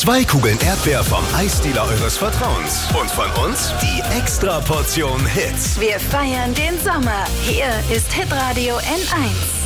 2 Kugeln Erdbeer vom Eisdealer eures Vertrauens. Und von uns die Extra Portion Hits. Wir feiern den Sommer. Hier ist Hitradio N1.